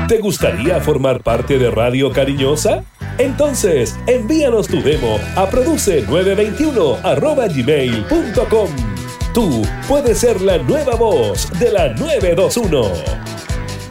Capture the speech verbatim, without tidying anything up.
¿Te gustaría formar parte de Radio Cariñosa? Entonces, envíanos tu demo a produce nueve veintiuno arroba gmail punto com. Tú puedes ser la nueva voz de la nueve veintiuno.